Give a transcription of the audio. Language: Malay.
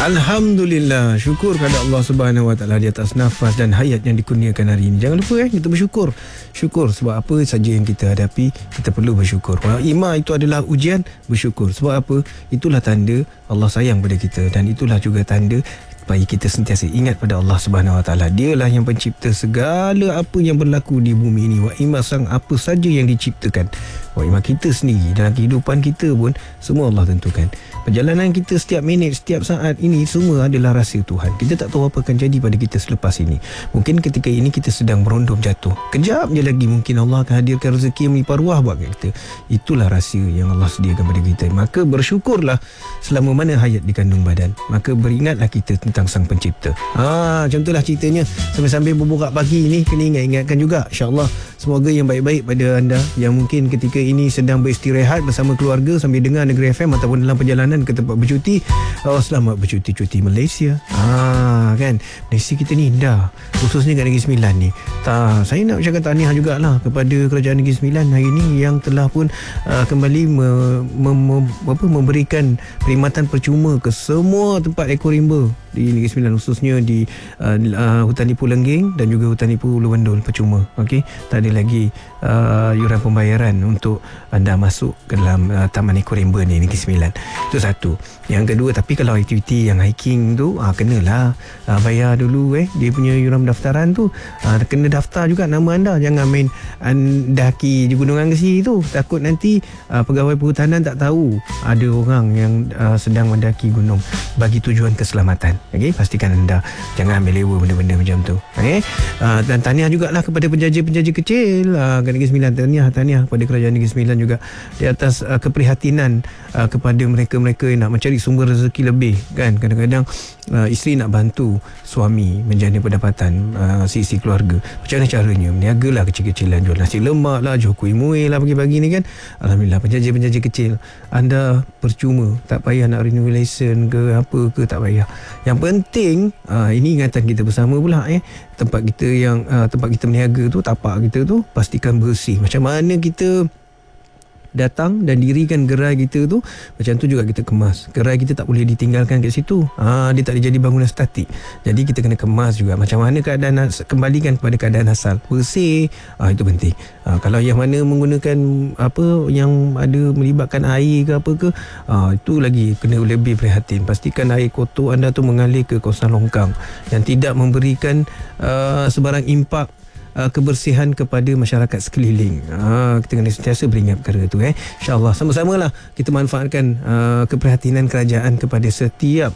Alhamdulillah, syukur kepada Allah Subhanahu Wa Taala di atas nafas dan hayat yang dikurniakan hari ini. Jangan lupa kita bersyukur. Syukur sebab apa saja yang kita hadapi, kita perlu bersyukur. Kalau iman itu adalah ujian, bersyukur. Sebab apa? Itulah tanda Allah sayang pada kita, dan itulah juga tanda supaya kita sentiasa ingat pada Allah Subhanahu Wa Taala. Dialah yang pencipta segala apa yang berlaku di bumi ini. Wa ima sang apa saja yang diciptakan. Wa ima kita sendiri dalam kehidupan kita pun semua Allah tentukan. Perjalanan kita setiap minit, setiap saat ini semua adalah rahsia Tuhan. Kita tak tahu apa akan jadi pada kita selepas ini. Mungkin ketika ini kita sedang merondom jatuh. Kejap je lagi mungkin Allah akan hadirkan rezeki yang melimpah ruah buat kita. Itulah rahsia yang Allah sediakan pada kita. Maka bersyukurlah selama mana hayat dikandung badan. Maka beringatlah kita tentang Sang Pencipta. Macam itulah ceritanya. Sambil-sambil berborak pagi ni, kena ingatkan juga. InsyaAllah semoga yang baik-baik pada anda yang mungkin ketika ini sedang beristirahat bersama keluarga sambil dengar Negeri FM ataupun dalam perjalanan ke tempat bercuti. Selamat bercuti-cuti Malaysia. Kan, Malaysia kita ni indah, khususnya kat Negeri Sembilan ni. Saya nak ucapkan tahniah jugalah kepada Kerajaan Negeri Sembilan hari ini yang telah pun kembali memberikan perkhidmatan percuma ke semua tempat ekor rimba di Negeri Sembilan, khususnya di Hutan Ipoh Lengging dan juga Hutan Ipoh Ulu Wendul percuma. Okey, tak ada lagi yuran pembayaran untuk anda masuk ke dalam Taman Ekor Rimba ni Negeri Sembilan. Itu satu. Yang kedua, tapi kalau aktiviti yang hiking tu kenalah bayar dulu dia punya yuran pendaftaran tu. Kena daftar juga nama anda. Jangan main daki di Gunung Angsi tu. Takut nanti pegawai perhutanan tak tahu ada orang yang sedang mendaki gunung bagi tujuan keselamatan. Okey, pastikan anda jangan ambil lewa benda-benda macam tu. Okey, dan tahniah jugalah kepada penjaja-penjaja kecil kat Negeri Sembilan. Tahniah kepada Kerajaan Negeri Sembilan juga di atas keprihatinan kepada mereka-mereka yang nak mencari sumber rezeki lebih, kan. Kadang-kadang isteri nak bantu suami menjana pendapatan sisi keluarga. Macam mana caranya? Berniagalah kecil-kecilan, jual nasi lemak lah, jual kuih muih lah pagi-pagi ni, kan. Alhamdulillah, penjaja-penjaja kecil, anda percuma, tak payah nak renew lesen ke apa ke, tak payah. Yang penting ini ingatan kita bersama pula, tempat kita berniaga tu, tapak kita tu pastikan bersih. Macam mana kita datang dan dirikan gerai kita tu, macam tu juga kita kemas. Gerai kita tak boleh ditinggalkan kat situ. Dia tak boleh jadi bangunan statik. Jadi kita kena kemas juga. Macam mana keadaan, kembalikan kepada keadaan asal. Bersih. Itu penting. Kalau yang mana menggunakan apa yang ada melibatkan air ke apa ke, itu lagi kena lebih prihatin. Pastikan air kotor anda tu mengalir ke kawasan longkang yang tidak memberikan sebarang impak kebersihan kepada masyarakat sekeliling. Kita kena sentiasa beringat perkara itu. InsyaAllah sama-samalah kita manfaatkan keprihatinan kerajaan kepada setiap